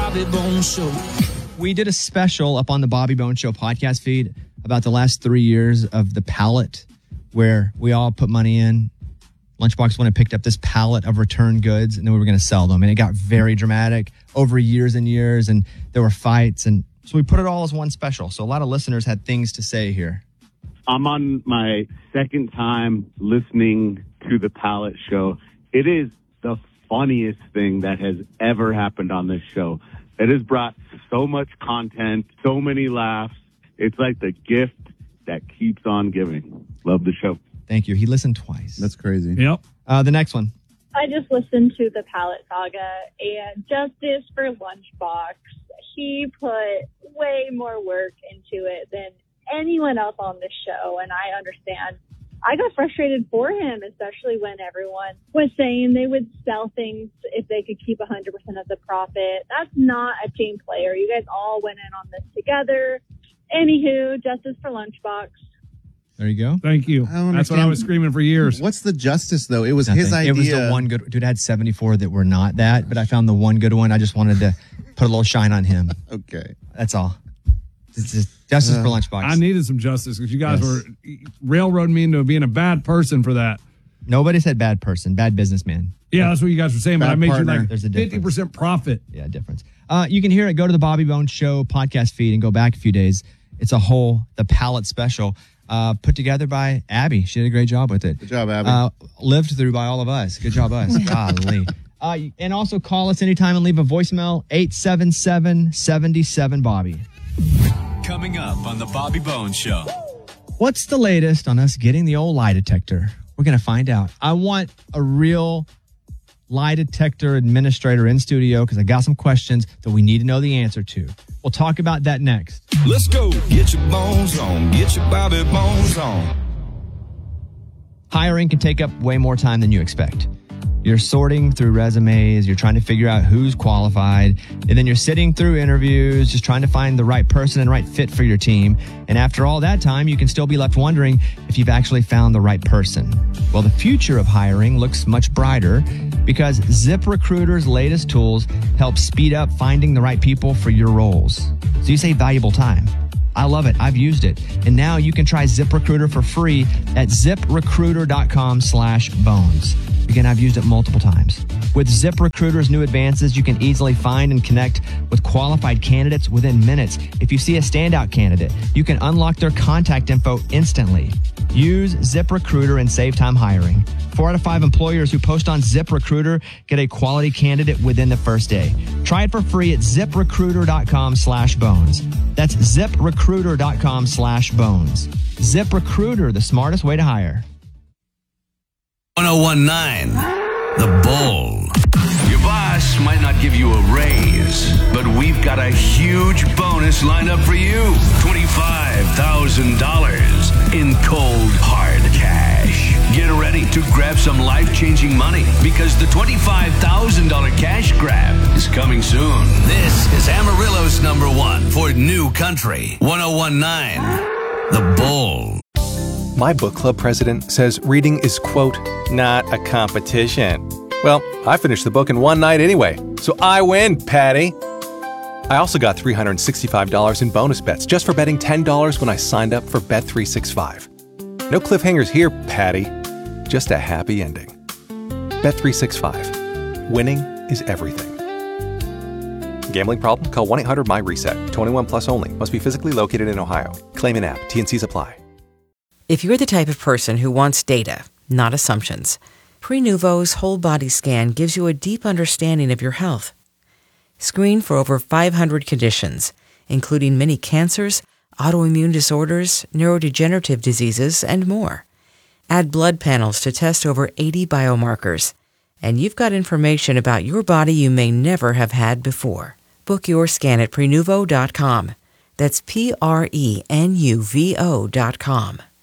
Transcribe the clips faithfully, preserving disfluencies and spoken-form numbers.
Bobby Bones Show. We did a special up on the Bobby Bones Show podcast feed about the last three years of the pallet, where we all put money in. Lunchbox went and picked up this pallet of returned goods, and then we were going to sell them. And it got very dramatic over years and years, and there were fights. And so we put it all as one special. So a lot of listeners had things to say here. I'm on my second time listening to the Pallet Show. It is the funniest thing that has ever happened on this show. It has brought so much content, so many laughs. It's like the gift that keeps on giving. Love the show. Thank you. He listened twice. That's crazy. Yep. Uh, the next one. I just listened to the Pallet Saga, and justice for Lunchbox. He put way more work into it than anyone else on this show, and I understand. I got frustrated for him, especially when everyone was saying they would sell things if they could keep one hundred percent of the profit. That's not a team player. You guys all went in on this together. Anywho, justice for Lunchbox. There you go. Thank you. That's what I was screaming for years. What's the justice, though? It was Nothing. his idea. It was the one good. Dude, I had seventy-four that were not that, but I found the one good one. I just wanted to put a little shine on him. Okay. That's all. It's just justice Uh, for Lunchbox. I needed some justice because you guys Yes. were railroading me into being a bad person for that. Nobody said bad person, bad businessman. Yeah, that's what you guys were saying, but Bad I made partner. you like There's a fifty percent profit. Yeah, difference. Uh, you can hear it. Go to the Bobby Bones Show podcast feed and go back a few days. It's a whole, the palette special, uh, put together by Abby. She did a great job with it. Good job, Abby. Uh, lived through by all of us. Good job, us. Golly. Uh, and also call us anytime and leave a voicemail, eight seven seven, seven seven, Bobby. Coming up on the Bobby Bones Show. What's the latest on us getting the old lie detector? We're going to find out. I want a real lie detector administrator in studio because I got some questions that we need to know the answer to. We'll talk about that next. Let's go. Get your bones on. Get your Bobby Bones on. Hiring can take up way more time than you expect. You're sorting through resumes, you're trying to figure out who's qualified, and then you're sitting through interviews, just trying to find the right person and right fit for your team. And after all that time, you can still be left wondering if you've actually found the right person. Well, the future of hiring looks much brighter because ZipRecruiter's latest tools help speed up finding the right people for your roles. So you save valuable time. I love it. I've used it. And now you can try ZipRecruiter for free at ziprecruiter.com slash bones. Again, I've used it multiple times. With ZipRecruiter's new advances, you can easily find and connect with qualified candidates within minutes. If you see a standout candidate, you can unlock their contact info instantly. Use ZipRecruiter and save time hiring. Four out of five employers who post on ZipRecruiter get a quality candidate within the first day. Try it for free at ziprecruiter.com slash bones. That's ziprecruiter.com slash bones. ZipRecruiter, the smartest way to hire. ten nineteen, The Bull. Your boss might not give you a raise, but we've got a huge bonus lined up for you. twenty-five thousand dollars in cold, hard cash. Get ready to grab some life-changing money because the twenty-five thousand dollars cash grab is coming soon. This is Amarillo's number one for New Country. ten nineteen, The Bull. My book club president says reading is, quote, not a competition. Well, I finished the book in one night anyway, so I win, Patty. I also got three hundred sixty-five dollars in bonus bets just for betting ten dollars when I signed up for Bet three sixty-five. No cliffhangers here, Patty. Just a happy ending. Bet three sixty-five. Winning is everything. Gambling problem? Call one eight hundred my reset. twenty-one plus only. Must be physically located in Ohio. Claim in app. T and Cs apply. If you're the type of person who wants data, not assumptions, Prenuvo's whole body scan gives you a deep understanding of your health. Screen for over five hundred conditions, including many cancers, autoimmune disorders, neurodegenerative diseases, and more. Add blood panels to test over eighty biomarkers, and you've got information about your body you may never have had before. Book your scan at Prenuvo dot com. That's P R E N U V O dot com.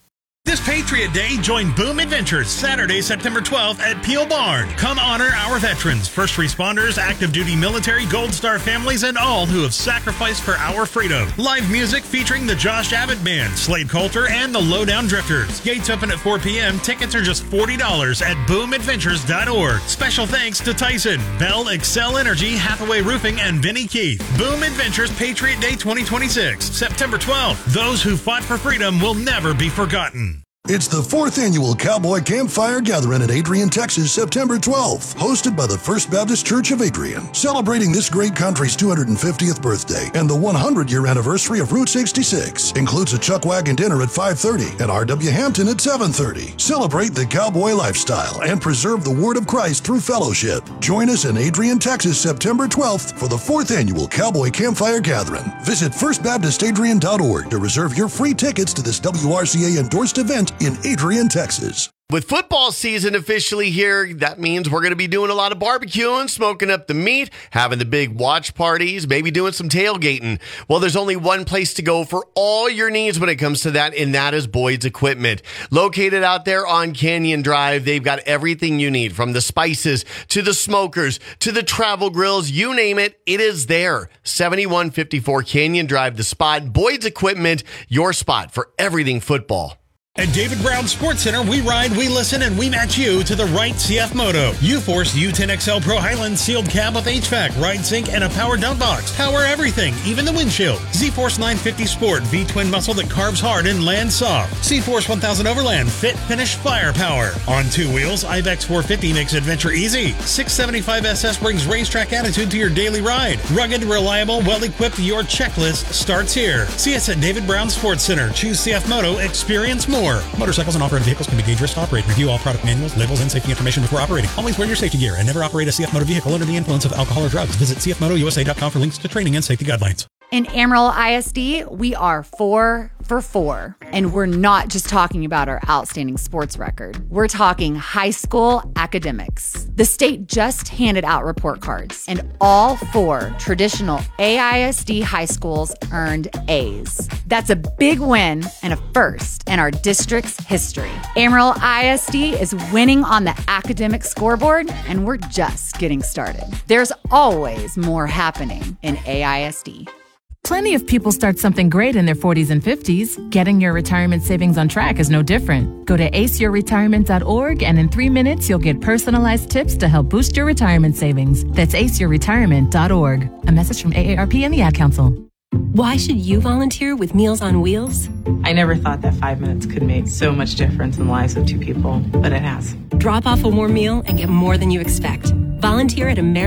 This Patriot Day, join Boom Adventures Saturday, September twelfth at Peel Barn. Come honor our veterans, first responders, active duty military, Gold Star families, and all who have sacrificed for our freedom. Live music featuring the Josh Abbott Band, Slade Coulter, and the Lowdown Drifters. Gates open at four p.m. Tickets are just forty dollars at boom adventures dot org. Special thanks to Tyson, Bell, Excel Energy, Hathaway Roofing, and Vinny Keith. Boom Adventures Patriot Day twenty twenty-six, September twelfth. Those who fought for freedom will never be forgotten. It's the fourth annual Cowboy Campfire Gathering in Adrian, Texas, September twelfth, hosted by the First Baptist Church of Adrian, celebrating this great country's two hundred fiftieth birthday and the hundred-year anniversary of Route sixty-six. Includes a chuck wagon dinner at five thirty and R W Hampton at seven thirty. Celebrate the cowboy lifestyle and preserve the Word of Christ through fellowship. Join us in Adrian, Texas, September twelfth for the fourth annual Cowboy Campfire Gathering. Visit first baptist adrian dot org to reserve your free tickets to this W R C A-endorsed event in Adrian, Texas. With football season officially here, that means we're going to be doing a lot of barbecuing, smoking up the meat, having the big watch parties, maybe doing some tailgating. Well, there's only one place to go for all your needs when it comes to that, and that is Boyd's Equipment. Located out there on Canyon Drive, they've got everything you need, from the spices to the smokers to the travel grills, you name it, it is there. seventy-one fifty-four Canyon Drive, the spot. Boyd's Equipment, your spot for everything football. At David Brown Sports Center, we ride, we listen, and we match you to the right C F Moto. U-Force U ten X L Pro Highland sealed cab with H V A C, ride sync, and a power dump box. Power everything, even the windshield. Z-Force nine fifty Sport, V-twin muscle that carves hard and lands soft. C-Force one thousand Overland, fit, finish, firepower. On two wheels, Ibex four fifty makes adventure easy. six seventy-five S S brings racetrack attitude to your daily ride. Rugged, reliable, well-equipped, your checklist starts here. See us at David Brown Sports Center. Choose C F Moto, experience more. Motorcycles and off-road vehicles can be dangerous to operate. Review all product manuals, labels, and safety information before operating. Always wear your safety gear and never operate a C F Moto vehicle under the influence of alcohol or drugs. Visit c f moto u s a dot com for links to training and safety guidelines. In Amarillo I S D, we are four for four. And we're not just talking about our outstanding sports record. We're talking high school academics. The state just handed out report cards, and all four traditional A I S D high schools earned A's. That's a big win and a first in our district's history. Amarillo I S D is winning on the academic scoreboard, and we're just getting started. There's always more happening in A I S D. Plenty of people start something great in their forties and fifties. Getting your retirement savings on track is no different. Go to ace your retirement dot org, and in three minutes, you'll get personalized tips to help boost your retirement savings. That's ace your retirement dot org. A message from A A R P and the Ad Council. Why should you volunteer with Meals on Wheels? I never thought that five minutes could make so much difference in the lives of two people, but it has. Drop off a warm meal and get more than you expect. Volunteer at American